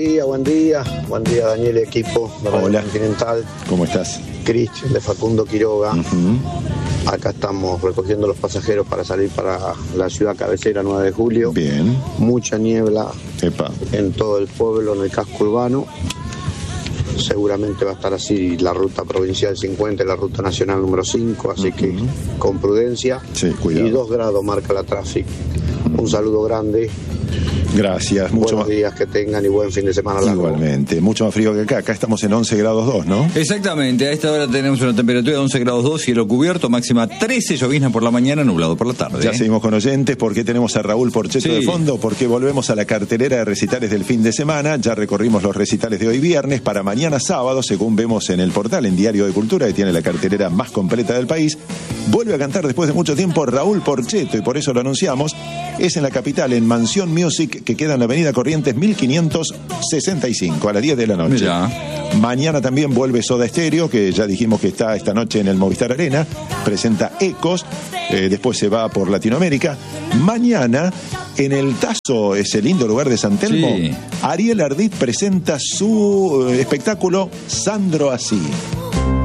Buen día Daniel y equipo de Radio Hola. Continental. ¿Cómo estás? Cristian de Facundo Quiroga. Acá estamos recogiendo los pasajeros para salir para la ciudad cabecera 9 de julio. Bien. Mucha niebla Epa. en todo el pueblo, en el casco urbano. Seguramente va a estar así la ruta provincial 50 y la ruta nacional número 5, así que con prudencia. Sí, cuidado. Y 2 grados marca la tráfico. Un saludo grande. Gracias. Mucho Buenos más. días que tengan y buen fin de semana largo. Igualmente. Mucho más frío que acá. Acá estamos en 11 grados 2, ¿no? Exactamente, a esta hora tenemos una temperatura de 11 grados 2, cielo cubierto, máxima 13, llovizna por la mañana, nublado por la tarde. Ya seguimos con oyentes. ¿Por qué tenemos a Raúl Porchetto de fondo? Porque volvemos a la cartelera de recitales del fin de semana. Ya recorrimos los recitales de hoy viernes. Para mañana sábado, según vemos en el portal, en Diario de Cultura, que tiene la cartelera más completa del país, vuelve a cantar después de mucho tiempo Raúl Porchetto, y por eso lo anunciamos. Es en la capital, en Mansión Music, que queda en la avenida Corrientes 1565, a las 10 de la noche. Mirá. Mañana también vuelve Soda Stereo, que ya dijimos que está esta noche en el Movistar Arena, presenta Ecos, después se va por Latinoamérica. Mañana, en el Tazo, ese lindo lugar de San Telmo, Sí. Ariel Ardit presenta su espectáculo Sandro Así.